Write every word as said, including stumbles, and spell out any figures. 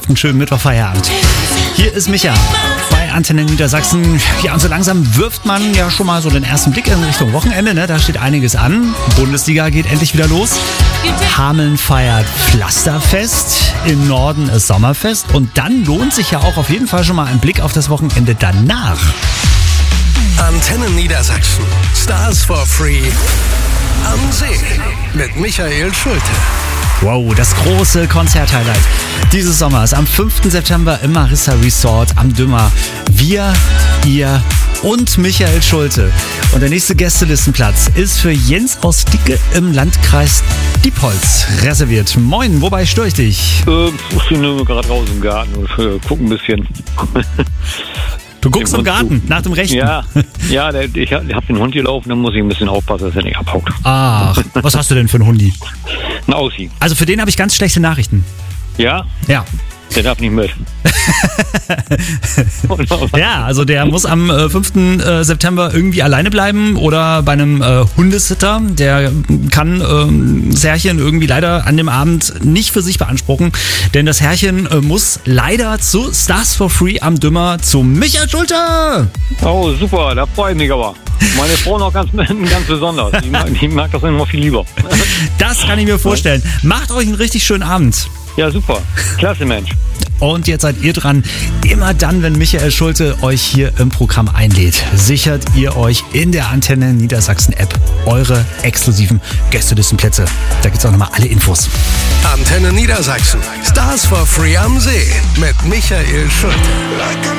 einen schönen Mittwochfeierabend. Hier ist Micha bei Antenne Niedersachsen. Ja, und so langsam wirft man ja schon mal so den ersten Blick in Richtung Wochenende. Ne? Da steht einiges an. Bundesliga geht endlich wieder los. Hameln feiert Pflasterfest. Im Norden ist Sommerfest. Und dann lohnt sich ja auch auf jeden Fall schon mal ein Blick auf das Wochenende danach. Antenne Niedersachsen. Stars for Free am See mit Michael Schulte. Wow, das große Konzerthighlight dieses Sommers am fünften September im Marissa Resort am Dümmer. Wir, ihr und Michael Schulte. Und der nächste Gästelistenplatz ist für Jens aus Dicke im Landkreis Diepholz reserviert. Moin, wobei störe ich dich? Äh, ich bin nur gerade raus im Garten und äh, guck ein bisschen. Du guckst im Garten, nach dem Rechten? Ja, ja der, ich habe hab den Hund gelaufen, dann muss ich ein bisschen aufpassen, dass er nicht abhaut. Ach, was hast du denn für einen Hundi? Ein Aussie. Also für den habe ich ganz schlechte Nachrichten. Ja? Ja. Der darf nicht mit. Ja, also der muss am äh, fünften September irgendwie alleine bleiben oder bei einem äh, Hundesitter. Der kann ähm, das Herrchen irgendwie leider an dem Abend nicht für sich beanspruchen, denn das Herrchen äh, muss leider zu Stars for Free am Dümmer zu Michael Schulte. Oh, super, da freue ich mich aber. Meine Frau noch ganz, ganz besonders. Die mag, die mag das immer viel lieber. Das kann ich mir vorstellen. Macht euch einen richtig schönen Abend. Ja, super. Klasse, Mensch. Und jetzt seid ihr dran. Immer dann, wenn Michael Schulte euch hier im Programm einlädt, sichert ihr euch in der Antenne Niedersachsen App eure exklusiven Gästelistenplätze. Da gibt's auch nochmal alle Infos. Antenne Niedersachsen. Stars for Free am See mit Michael Schulte.